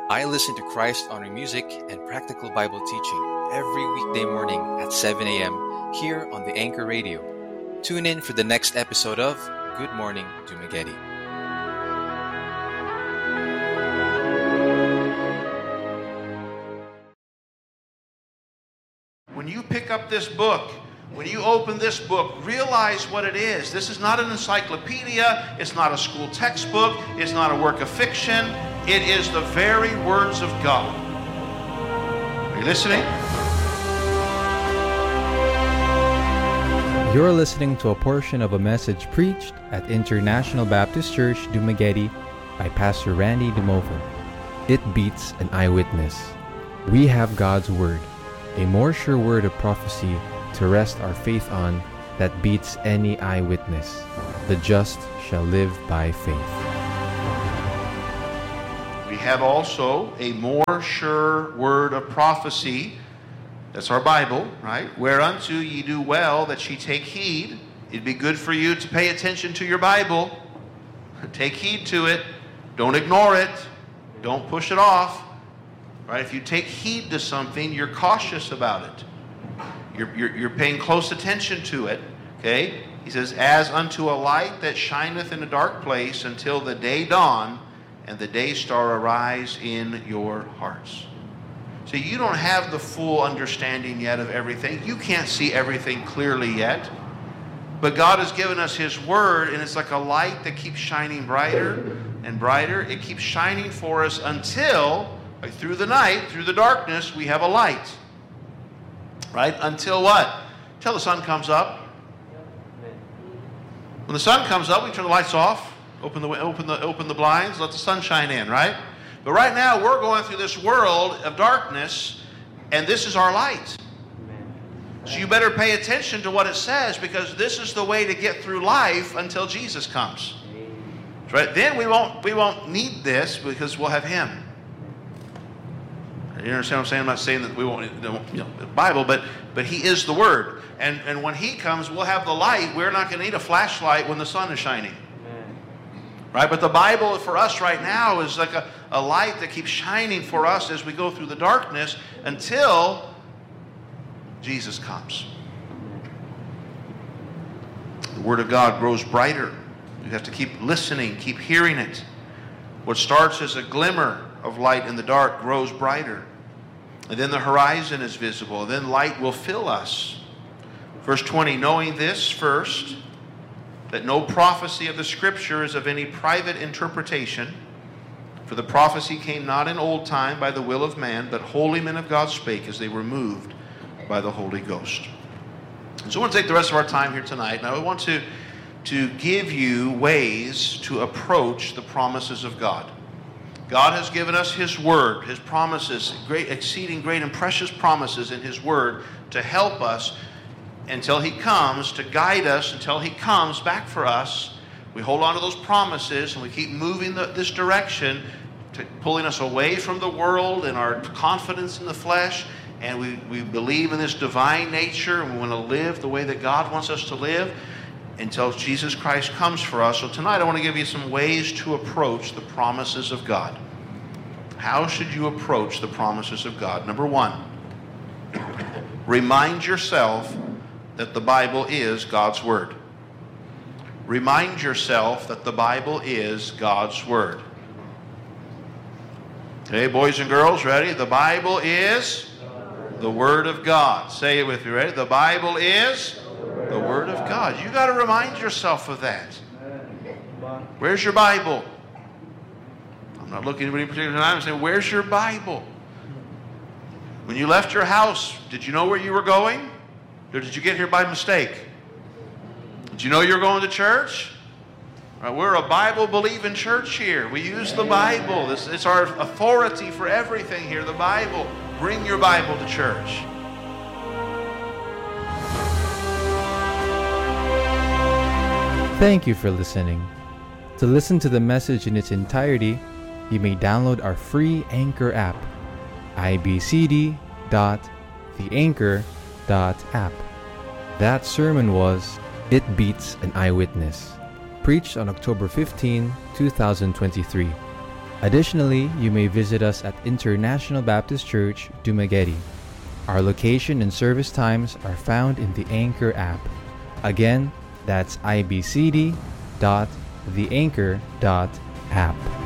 I listen to Christ honoring music and practical Bible teaching every weekday morning at 7 a.m. here on the Anchor Radio. Tune in for the next episode of Good Morning Dumaguete. When you pick up this book, when you open this book, realize what it is. This is not an encyclopedia. It's not a school textbook. It's not a work of fiction. It is the very words of God. Are you listening? You're listening to a portion of a message preached at International Baptist Church, Dumaguete by Pastor Randy DeMovo. It beats an eyewitness. We have God's Word, a more sure word of prophecy to rest our faith on that beats any eyewitness. The just shall live by faith. We have also a more sure word of prophecy. That's our Bible, right? Whereunto ye do well that ye take heed. It'd be good for you to pay attention to your Bible. Take heed to it. Don't ignore it. Don't push it off. Right? If you take heed to something, you're cautious about it. You're paying close attention to it. Okay? He says, as unto a light that shineth in a dark place until the day dawn and the day star arise in your hearts. So you don't have the full understanding yet of everything. You can't see everything clearly yet. But God has given us His Word, and it's like a light that keeps shining brighter and brighter. It keeps shining for us until, like through the night, through the darkness, we have a light. Right? Until what? Until the sun comes up. When the sun comes up, we turn the lights off, open the blinds, let the sun shine in, right? But right now, we're going through this world of darkness, and this is our light. So you better pay attention to what it says, because this is the way to get through life until Jesus comes. Right? Then we won't need this, because we'll have Him. You understand what I'm saying? I'm not saying that we won't, the Bible, but He is the Word. And when He comes, we'll have the light. We're not going to need a flashlight when the sun is shining. Right? But the Bible for us right now is like a light that keeps shining for us as we go through the darkness until Jesus comes. The Word of God grows brighter. You have to keep listening, keep hearing it. What starts as a glimmer of light in the dark grows brighter. And then the horizon is visible. Then light will fill us. Verse 20, knowing this first, that no prophecy of the Scripture is of any private interpretation. For the prophecy came not in old time by the will of man, but holy men of God spake as they were moved by the Holy Ghost. So I want to take the rest of our time here tonight, and I want to give you ways to approach the promises of God. God has given us His Word, His promises, great, exceeding great and precious promises in His Word to help us until He comes, to guide us until He comes back for us. We hold on to those promises and we keep moving this direction, pulling us away from the world and our confidence in the flesh. And we believe in this divine nature, and we want to live the way that God wants us to live until Jesus Christ comes for us. So tonight I want to give you some ways to approach the promises of God. How should you approach the promises of God? Number one, remind yourself that the Bible is God's Word. Remind yourself that the Bible is God's Word. Okay, boys and girls, ready? The Bible is the Word of God. Say it with me, ready? The Bible is the Word of God. You got to remind yourself of that. Where's your Bible? I'm not looking at anybody in particular tonight. I'm saying, where's your Bible? When you left your house, did you know where you were going? Or did you get here by mistake? Did you know you were going to church? Right, we're a Bible-believing church here. We use the Bible. It's our authority for everything here, the Bible. Bring your Bible to church. Thank you for listening. To listen to the message in its entirety, you may download our free Anchor app, ibcd.theanchor.app. That sermon was It Beats an Eyewitness, preached on October 15, 2023. Additionally, you may visit us at International Baptist Church, Dumaguete. Our location and service times are found in the Anchor app. Again, that's ibcd.theanchor.app.